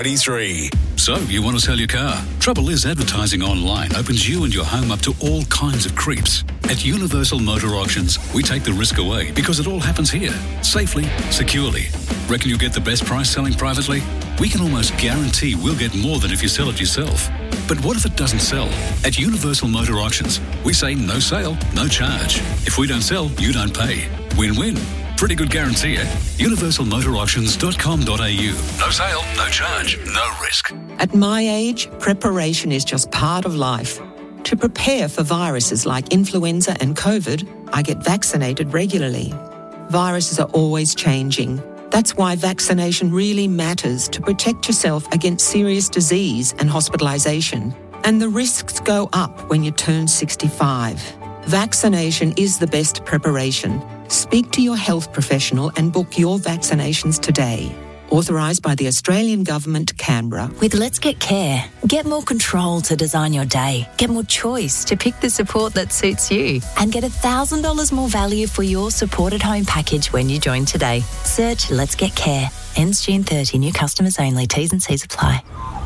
23. So, you want to sell your car? Trouble is, advertising online opens you and your home up to all kinds of creeps. At Universal Motor Auctions, we take the risk away because it all happens here, safely, securely. Reckon you'll get the best price selling privately? We can almost guarantee we'll get more than if you sell it yourself. But what if it doesn't sell? At Universal Motor Auctions, we say no sale, no charge. If we don't sell, you don't pay. Win-win. Pretty good guarantee at universalmotorauctions.com.au. No sale, no charge, no risk. At my age, preparation is just part of life. To prepare for viruses like influenza and COVID, I get vaccinated regularly. Viruses are always changing. That's why vaccination really matters to protect yourself against serious disease and hospitalisation. And the risks go up when you turn 65. Vaccination is the best preparation. Speak to your health professional and book your vaccinations today. Authorised by the Australian Government, Canberra. With Let's Get Care, get more control to design your day, get more choice to pick the support that suits you, and get $1,000 more value for your supported home package when you join today. Search Let's Get Care. Ends June 30. New customers only. T's and C's apply.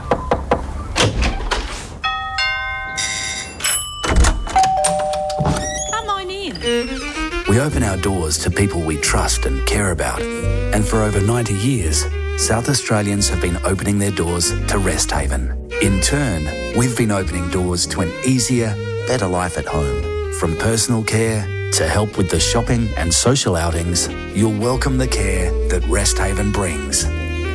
Come on in. We open our doors to people we trust and care about. And for over 90 years, South Australians have been opening their doors to Rest Haven. In turn, we've been opening doors to an easier, better life at home. From personal care to help with the shopping and social outings, you'll welcome the care that Rest Haven brings.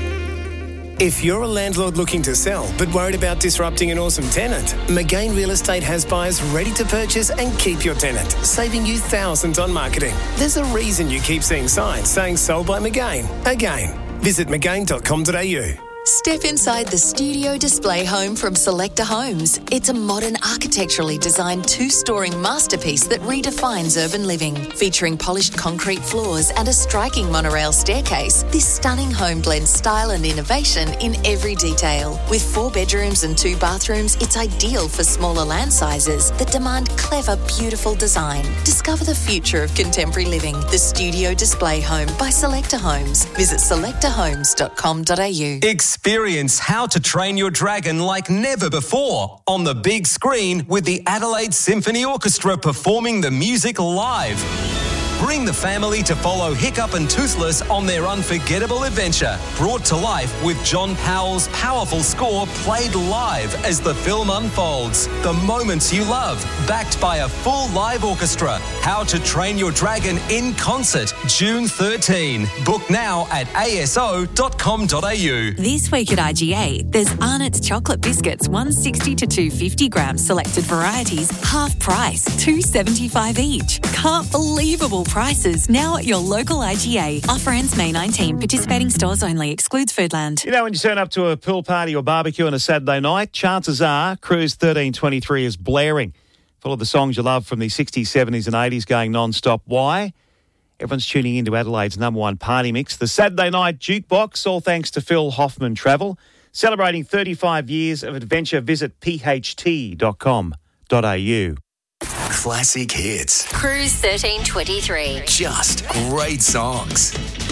If you're a landlord looking to sell but worried about disrupting an awesome tenant, McGain Real Estate has buyers ready to purchase and keep your tenant, saving you thousands on marketing. There's a reason you keep seeing signs saying sold by McGain. Again, visit mcgain.com.au. Step inside the studio display home from Selector Homes. It's a modern, architecturally designed two-storey masterpiece that redefines urban living. Featuring polished concrete floors and a striking monorail staircase, this stunning home blends style and innovation in every detail. With 4 bedrooms and 2 bathrooms, it's ideal for smaller land sizes that demand clever, beautiful design. Discover the future of contemporary living. The studio display home by Selector Homes. Visit selectorhomes.com.au. Experience How to Train Your Dragon like never before on the big screen with the Adelaide Symphony Orchestra performing the music live. Bring the family to follow Hiccup and Toothless on their unforgettable adventure, brought to life with John Powell's powerful score played live as the film unfolds. The moments you love, backed by a full live orchestra. How to Train Your Dragon in concert, June 13. Book now at aso.com.au. This week at IGA, there's Arnott's chocolate biscuits, 160 to 250 grams, selected varieties, half price, $2.75 each. Can't believable prices now at your local IGA. Offer ends May 19. Participating stores only. Excludes Foodland. You know, when you turn up to a pool party or barbecue on a Saturday night, chances are Cruise 1323 is blaring. Full of the songs you love from the 60s, 70s and 80s going non-stop. Why? Everyone's tuning into Adelaide's number one party mix, the Saturday Night Jukebox, all thanks to Phil Hoffman Travel. Celebrating 35 years of adventure, visit pht.com.au. Classic hits. Cruise 1323. Just great songs.